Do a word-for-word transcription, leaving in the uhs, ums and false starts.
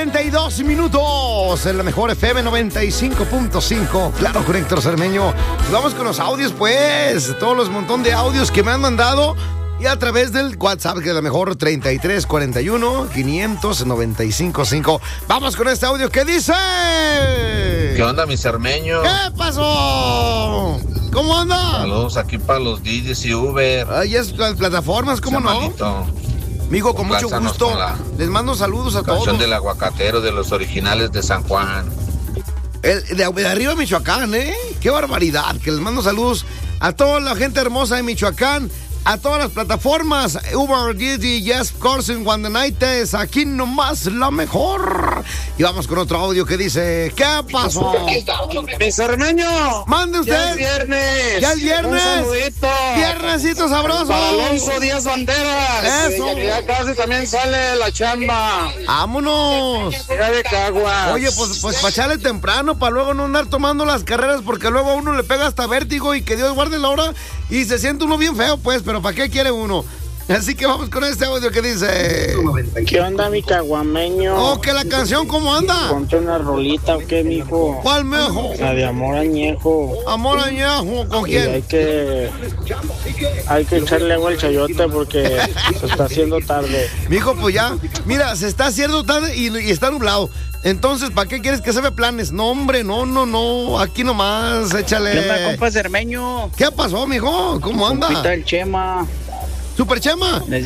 cuarenta y dos minutos en la mejor F M noventa y cinco punto cinco. Claro, con Héctor Cermeño. Y vamos con los audios, pues. Todos los montón de audios que me han mandado. Y a través del WhatsApp, que es la mejor, treinta y tres cuarenta y uno, quinientos noventa y cinco cinco. Vamos con este audio. ¿Qué dice? ¿Qué onda, mi Cermeño? ¿Qué pasó? ¿Cómo anda? Saludos aquí para los D Js y Uber. Ay, es las plataformas, ¿cómo no? Manito. Amigo, con mucho Complázanos gusto. con la Les mando saludos a todos. Canción del aguacatero de los originales de San Juan. El, de, de arriba Michoacán, ¿eh? Qué barbaridad. Que les mando saludos a toda la gente hermosa de Michoacán. A todas las plataformas, Uber, Didi, Yes, Corsin, One the Night es aquí nomás la mejor. Y vamos con otro audio que dice, ¿qué pasó? Mi Cermeño. Mande usted. Ya es viernes. Ya es viernes. Un saludito. Viernesito sabroso. Para Alonso Díaz Banderas. Eso. Que ya casi también sale la chamba. Vámonos. Era de Caguas. Oye, pues, pues para echarle temprano, para luego no andar tomando las carreras, porque luego a uno le pega hasta vértigo y que Dios guarde la hora y se siente uno bien feo, pues, pero ¿para qué quiere uno? Así que vamos con este audio que dice... ¿Qué onda, mi caguameño? Oh, que la canción, ¿cómo anda? Ponte una rolita, ¿o qué, mijo? ¿Cuál, mijo? La de Amor Añejo. Amor Añejo, ¿con Y quién? hay que... Hay que echarle agua al chayote porque se está haciendo tarde. Mijo, pues ya, mira, se está haciendo tarde y, y está nublado. Entonces, ¿para qué quieres que se ve planes? No, hombre, no, no, no. Aquí nomás, échale. ¿Qué onda, compa Cermeño? ¿Qué pasó, mijo? ¿Cómo anda? Compita el Chema. ¿Super Chema?